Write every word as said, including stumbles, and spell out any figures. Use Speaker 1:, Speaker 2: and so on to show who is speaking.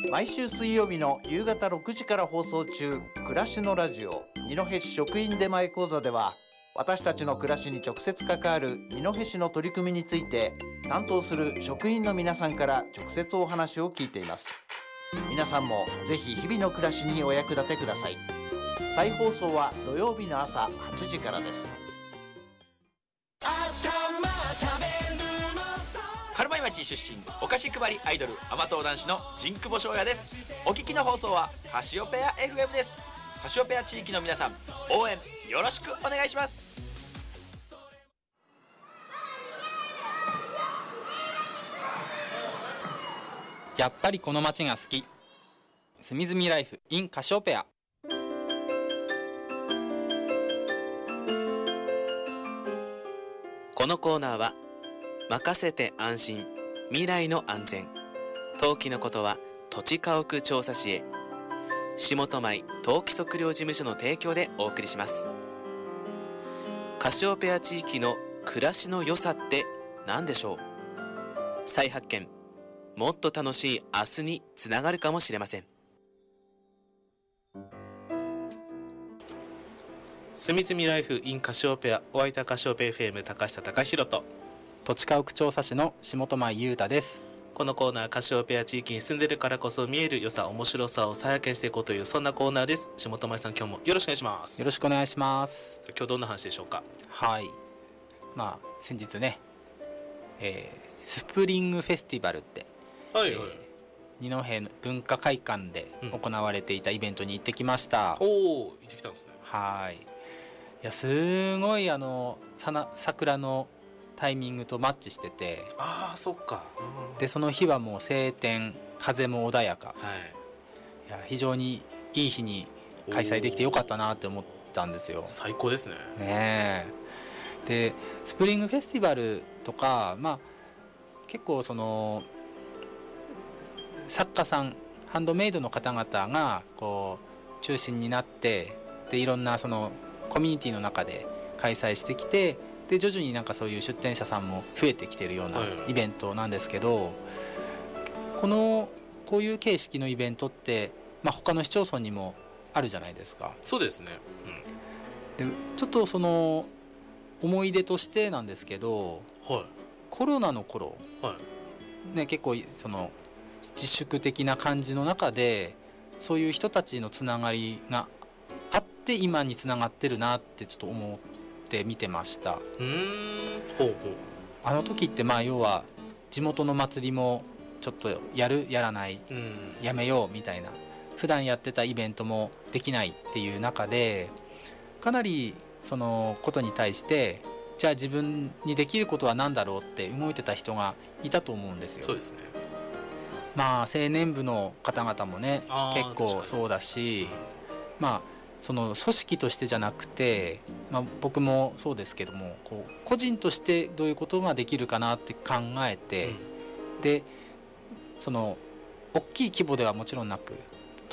Speaker 1: 毎週水曜日の夕方ろくじから放送中、暮らしのラジオ二戸市職員出前講座では、私たちの暮らしに直接関わる二戸市の取り組みについて、担当する職員の皆さんから直接お話を聞いています。皆さんもぜひ日々の暮らしにお役立てください。再放送は土曜日の朝はちじからです。
Speaker 2: カルマイ町出身、お菓子配りアイドル甘党男子のジンクボ翔也です。お聞きの放送はカシオペア エフエム です。カシオペア地域の皆さん、応援よろしくお願いします。
Speaker 3: やっぱりこの街が好き。すみずみライフ in カシオペア。
Speaker 4: このコーナーは任せて安心、未来の安全、登記のことは土地家屋調査士へ、下戸前登記測量事務所の提供でお送りします。カシオペア地域の暮らしの良さって何でしょう。再発見、もっと楽しい明日につながるかもしれません。すみずみライフ in カシオペア、お相手はカシオペ エフエム 高下隆弘と
Speaker 3: 土地家屋調査士の下戸前裕太です。
Speaker 4: このコーナー、カシオペア地域に住んでるからこそ見える良さ、面白さを再発見していこうという、そんなコーナーです。下戸前さん、今日もよろしくお願いします。
Speaker 3: よろしくお願いします。
Speaker 4: 今日どんな話でしょうか。
Speaker 3: はい、まあ先日ね、えー、スプリングフェスティバルって、
Speaker 4: はいはい、
Speaker 3: えー、二戸の文化会館で行われていたイベントに行ってきました。
Speaker 4: うん、おお、行ってきたんですね。
Speaker 3: はい、いやすごいあのさな桜のタイミングとマッチしてて、
Speaker 4: ああそっか、
Speaker 3: うん、でその日はもう晴天、風も穏やか、
Speaker 4: はい、
Speaker 3: いや非常にいい日に開催できてよかったなって思ったんですよ。
Speaker 4: 最高ですね。
Speaker 3: ねえ。でスプリングフェスティバルとか、まあ結構その作家さん、ハンドメイドの方々がこう中心になって、でいろんなそのコミュニティの中で開催してきて、で徐々になんかそういう出店者さんも増えてきているようなイベントなんですけど、はい、このこういう形式のイベントって、まあ、他の市町村にもあるじゃないですか。
Speaker 4: そうですね、
Speaker 3: うん、でちょっとその思い出としてなんですけど、
Speaker 4: はい、
Speaker 3: コロナの頃、
Speaker 4: はい
Speaker 3: ね、結構その自粛的な感じの中でそういう人たちのつながりがあって今につながってるなってちょっと思って見てました。
Speaker 4: うーん、ほうほう。
Speaker 3: あの時ってまあ要は地元の祭りもちょっとやるやらない、
Speaker 4: うん、
Speaker 3: やめようみたいな、普段やってたイベントもできないっていう中で、かなりそのことに対してじゃあ自分にできることは何だろうって動いてた人がいたと思うんですよ。
Speaker 4: そうですね。
Speaker 3: まあ青年部の方々もね結構そうだし、まあその組織としてじゃなくて、まあ、僕もそうですけども、こう個人としてどういうことができるかなって考えて、うん、でその大きい規模ではもちろんなく